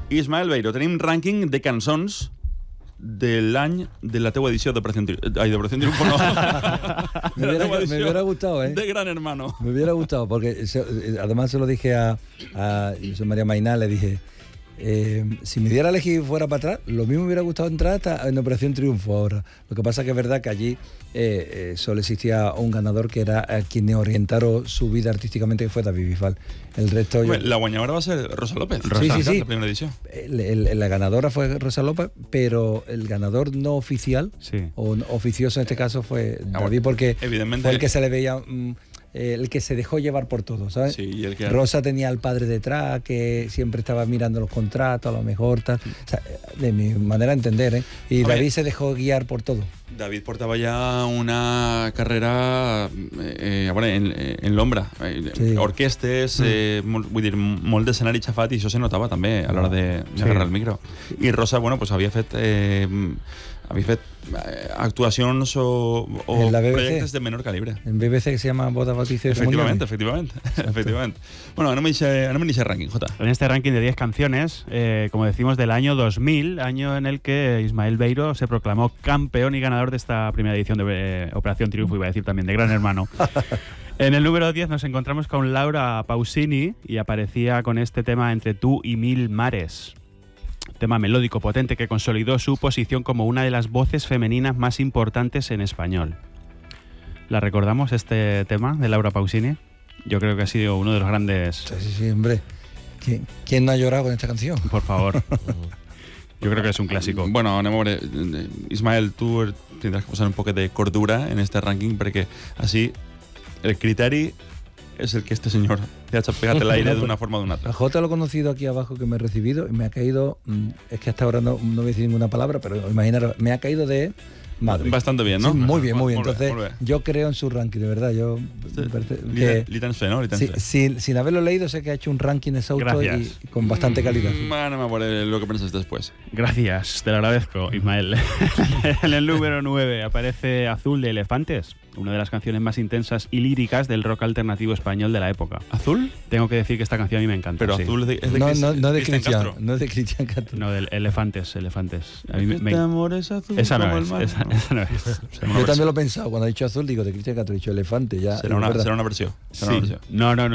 Ismael Beiro, tenim rànquing de cançons de l'any de la teua edició d'Operación Triunfo, no. Me hubiera gustado, ¿eh? De Gran Hermano. Me hubiera gustado, porque además se lo dije a José María Mainá, le dije, si me diera a elegir fuera para atrás, lo mismo me hubiera gustado entrar hasta en Operación Triunfo ahora. Lo que pasa que es verdad que allí solo existía un ganador que era quien orientaron su vida artísticamente, que fue David Bisbal. El resto... La guanyadora va a ser Rosa López. Sí. La primera edición. La ganadora fue Rosa López, pero el ganador no oficial, o oficioso en este caso, fue David, porque evidentemente fue el que se le veía... el que se dejó llevar por todo, ¿sabes? Sí, y el que... Rosa tenía al padre detrás, que siempre estaba mirando los contratos, a lo mejor, tal. O sea, de mi manera de entender, ¿eh? Y David se dejó guiar por todo. David portava ja una carrera en l'ombra, orquestes, vull dir, molt d'escenari xafat, i això se notava també a l'hora d'agarrar el micro. I Rosa, bueno, pues havia fet actuacions o proyectos de menor calibre. En BBC, que se llama Boda, Bautizo y Comunión. Efectivamente. Bueno, no me dice ranking, Jota. En este ranking de 10 canciones, como decimos, del año 2000, año en el que Ismael Beiro se proclamó campeón y ganador de esta primera edición de Operación Triunfo, iba a decir también, de Gran Hermano. En el número 10 nos encontramos con Laura Pausini y aparecía con este tema Entre tú y mil mares. Tema melódico potente que consolidó su posición como una de las voces femeninas más importantes en español. ¿La recordamos, este tema de Laura Pausini? Yo creo que ha sido uno de los grandes... Sí, hombre. ¿Quién no ha llorado con esta canción? Por favor. Yo creo que es un clásico. Bueno, anem a veure, Ismael, tu tindràs que posar un poc de cordura en este ranking, perquè així el criteri es el que este señor te ha pegado el aire de una forma o de una otra. A Jota lo he conocido aquí abajo, que me he recibido, y me ha caído, es que hasta ahora no voy a decir ninguna palabra, pero imaginaros, me ha caído de madre. Bastante bien, ¿no? Sí, muy bien. Entonces, yo creo en su ranking, de verdad. Yo li tens fe, ¿no? Sin haberlo leído, sé que ha hecho un ranking exhausto y con bastante calidad. Bueno, a ver lo que piensas después. Gracias, te lo agradezco, Ismael. En el número 9 aparece Azul de Elefantes, una de las canciones más intensas y líricas del rock alternativo español de la época. ¿Azul? Tengo que decir que esta canción a mí me encanta. Pero sí. Azul es de no de Cristian Castro. No es de Cristian Castro. No, del Elefantes. A mí este amor es azul. Esa como no el es. mar. Esa no es. Yo también lo he pensado. Cuando ha dicho Azul, digo de Cristian Castro, he dicho Elefante. Ya, será una versión. Sí. No.